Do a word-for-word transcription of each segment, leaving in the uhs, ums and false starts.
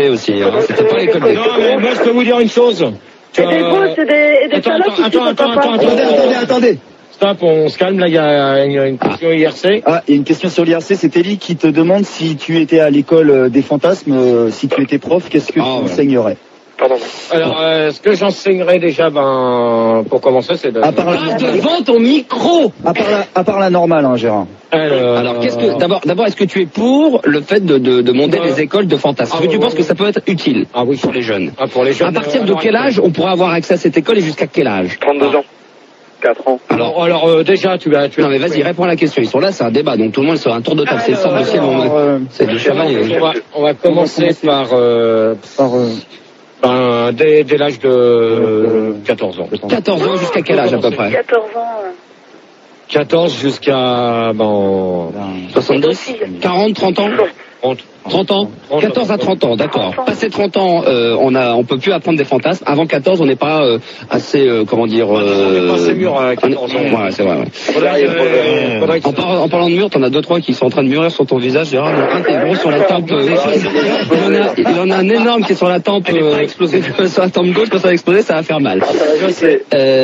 aussi. Hein. C'était pas l'école des... Non, mais moi, je peux vous dire une chose. Et des grosses et des, et des Attends, salopes attends, aussi, attends, attends, papa. attends, Attendez, attendez, attendez. Stop, on se calme, là, il y a une, une question I R C. Ah, il y a une question sur l'I R C, c'est Ellie qui te demande si tu étais à l'école des fantasmes, euh, si tu étais prof, qu'est-ce que Ah, tu ouais. enseignerais? Pardon. Alors, euh, ce que j'enseignerais déjà, ben, pour commencer, c'est de... À part la, devant ton micro. à part la, à part la normale, hein, Gérard. Alors, Alors, qu'est-ce que d'abord, d'abord, est-ce que tu es pour le fait de, de, de monter Euh, des écoles de fantasmes? Est-ce que ah, tu ouais, penses ouais. que ça peut être utile Ah oui, pour les jeunes? Ah, pour les jeunes. À partir euh, de alors, quel âge on pourra avoir accès à cette école et jusqu'à quel âge? trente-deux ans. quatre ans. Alors, alors euh, déjà, tu as... Tu as Non mais vas-y, réponds à la question. Ils sont là, c'est un débat, donc tout le monde sera un tour de table. C'est le sort de ciel, Alors, on- euh, c'est de cheval. on, va, on va commencer par... Euh, par, euh, ben, dès, dès l'âge de euh, quatorze ans. quatorze ans jusqu'à quel âge à peu près? quatorze ans. euh. quatorze jusqu'à... Ben, soixante-dix? quarante, trente ans? trente. trente ans? quatorze à trente ans, d'accord. Passé trente ans, euh, on a, on peut plus apprendre des fantasmes. Avant quatorze, on n'est pas euh, assez, euh, comment dire... On n'est pas assez mûr à quatorze ans. Ouais, c'est vrai. Ouais. Faudrait, euh, faudrait que- En, par- en parlant de mur, t'en as deux trois qui sont en train de mûrir sur ton visage. Gérard, un qui est gros sur la tempe. euh, il, en a, il en a un énorme qui est sur la tempe. Euh, explosé sur la tempe gauche. Quand ça va exploser, ça va faire mal. Je sais.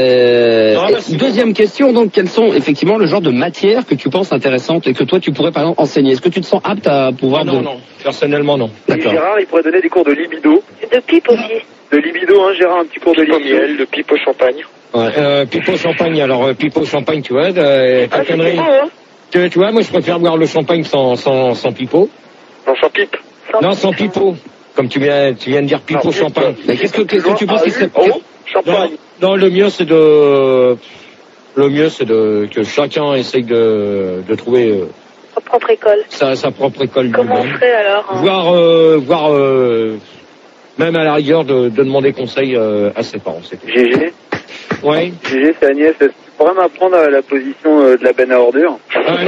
Euh, Non, mais c'est- deuxième question, donc, quelles sont effectivement le genre de matières que tu penses intéressantes et que toi tu pourrais par exemple enseigner? Est-ce que tu te sens apte à pouvoir... Ah non, de- non. Personnellement, non. D'accord. Gérard, il pourrait donner des cours de libido. De pipe aussi. De libido, hein, Gérard, un petit cours de Pipe au libido. miel, de pipe au champagne. Ouais. Euh, pipeau champagne. Alors, euh, pipeau champagne, tu vois, euh, ta Ah, c'est connerie. bon, hein. Tu, tu vois, moi, je préfère boire le champagne sans, sans, sans pipeau. Non, sans pipe. Sans Non, pipe, sans hein. pipeau. Comme tu viens, tu viens de dire pipeau Non, pipe. champagne. Mais qu'est-ce que, qu'est-ce que tu penses qu'il serait... Oh, Non, champagne. non, le mieux, c'est de, le mieux, c'est de, que chacun essaye de, de trouver euh, Sa propre école. sa, sa propre école Comment on lui-même. ferait alors hein? Voir, euh, voir, euh, même à la rigueur de, de demander conseil euh, à ses parents. C'est tout. G G. Ouais. G G, c'est Agnès. Est-ce que tu pourrais m'apprendre à la position euh, de la benne à ordures? Ah, la,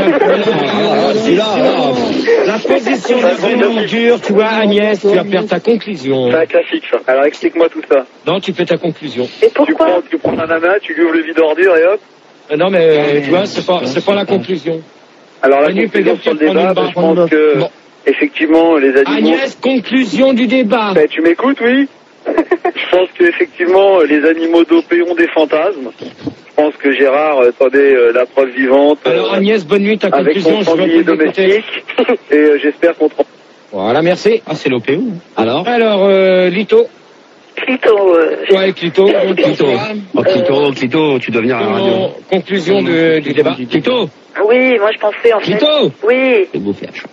la, la position de vraiment dure, tu vois, Agnès, tu vas faire ta conclusion. C'est un classique, ça. Alors explique-moi tout ça. Non, tu fais ta conclusion. Et Tu pourquoi prends, tu prends un amas, tu lui ouvres le vide ordure et hop. Euh, Non, mais tu vois, c'est pas, c'est pas la conclusion. Alors la Manu, fais conclusion gaffe, sur le tu vas te débat, prendre bah, je une pense que Bon. effectivement les animaux. Agnès, conclusion du débat. Bah, tu m'écoutes, oui? Je pense que effectivement les animaux dopés ont des fantasmes. Je pense que Gérard euh, attendait euh, la preuve vivante. euh, Alors Agnès, bonne nuit, ta avec conclusion, son je veux sanglier pas l'écouter. domestique. Et euh, j'espère qu'on te... Voilà, merci. Ah, c'est l'O P O. Alors? Alors, euh, Lito. Clito, euh, Ouais, Clito. Clito. Oh, Clito, Clito, tu dois venir à la radio. Conclusion, conclusion de- du débat. Clito! oui, moi je pensais en fait. Clito! Oui, C'est bouffé à chaud.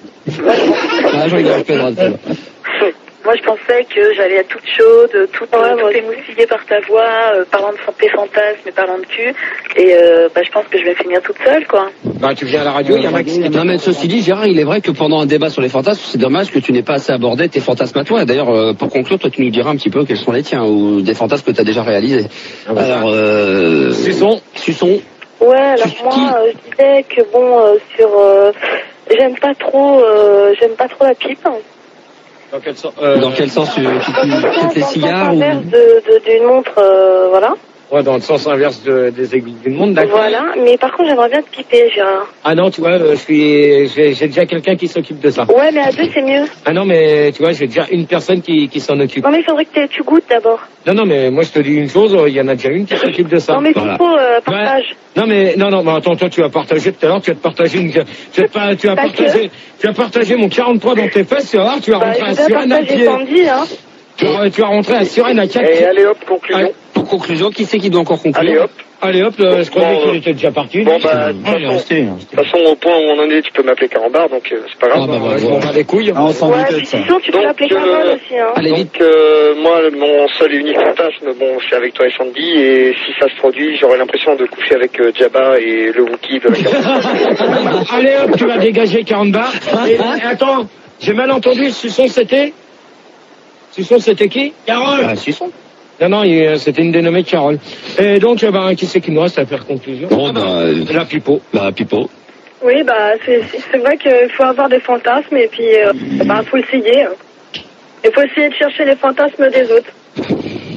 Ah, je rigole, je plaisante, ça va. moi je pensais que j'allais être toute chaude, toute, euh, toute émoustillée par ta voix, euh, parlant de tes fantasmes et parlant de cul. Et euh, bah, je pense que je vais finir toute seule, quoi. Bah, tu viens à la radio, il y a Max. Non mais ceci dit, Gérard, il est vrai que pendant un débat sur les fantasmes, c'est dommage que tu n'aies pas assez abordé tes fantasmes à toi. Et d'ailleurs, euh, pour conclure, toi tu nous diras un petit peu quels sont les tiens ou des fantasmes que tu as déjà réalisés. Ah, bah, Alors, euh... Suçon. Suçon. Ouais, alors Qui- moi euh, je disais que bon, euh, sur... euh, j'aime pas trop euh, j'aime pas trop la pipe. Dans quel sens euh, Dans quel sens tu, tu, tu, Dans le peut-être sens- les dans le cigares sens ou... inverse de, de, d'une montre, euh, voilà. Ouais, dans le sens inverse de- des aiguilles du monde, d'accord. Voilà, mais par contre j'aimerais bien te piper, Gérard. Ah non, tu vois, euh, je suis, j'ai j'ai déjà quelqu'un qui s'occupe de ça. Ouais, mais à deux c'est mieux. Ah non, mais tu vois, j'ai déjà une personne qui, qui s'en occupe. Non mais il faudrait que t'aies- tu goûtes d'abord. Non, non, mais moi je te dis une chose, euh, il y en a déjà une qui s'occupe de ça. Non mais voilà. Pipo, euh, partage. Non mais non non mais attends, toi tu vas partager tout à l'heure, tu vas te partager une tu vas pas tu vas Parce partager tu vas partager mon quarante-trois dans tes fesses, tu vas voir, tu vas Bah, rentrer à je vais Sirène à partager pied. Sandy, hein. Tu vas, tu vas rentrer à Sirène à quatre Et pieds. allez hop, conclusion. Pour conclusion, qui c'est qui doit encore conclure? Allez hop. Allez hop, euh, je croyais Bon, qu'il euh, était déjà parti. Bon, bah, de Ah, il est toute façon, resté. de toute façon, au point où on en est, tu peux m'appeler Carambar, donc euh, c'est pas grave. Ah, bah, Ouais, voilà. je m'en bats les couilles. Ah, on s'en Ouais, doutait puis de ça. sinon tu peux Donc, l'appeler euh, Carole aussi, hein. Allez, vite. Donc, euh, moi, mon seul et unique fantasme, bon, c'est avec toi et Sandy, et si ça se produit, j'aurais l'impression de coucher avec euh, Jabba et le Wookie de la carte. Allez hop, tu vas dégager quarante bars. Et, et attends, j'ai mal entendu, Suçon c'était Suçon c'était qui? Carole. Ah, Suçon. Non, non, il- euh, c'était une dénommée Carole. Et donc, eh ben, qui c'est qui nous reste à faire conclusion? Bon, bah, euh, La pipeau. bah, Pipo. Oui, bah c'est c'est vrai qu'il faut avoir des fantasmes et puis euh, bah faut essayer. Il faut essayer de chercher les fantasmes des autres.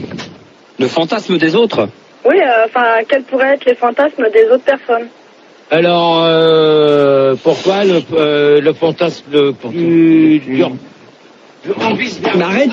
Le fantasme des autres? Oui, euh, enfin quels pourraient être les fantasmes des autres personnes. Alors, euh, pourquoi le, euh, le fantasme le plus dur? Mais arrête